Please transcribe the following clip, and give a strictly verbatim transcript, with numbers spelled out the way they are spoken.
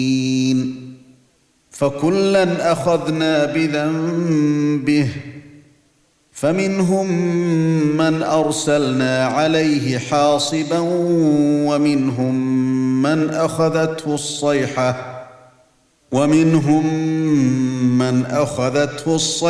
فكلا أخذنا بذنبه فمنهم من أرسلنا عليه حاصبا ومنهم من أخذته الصيحة ومنهم من أخذته الصيحة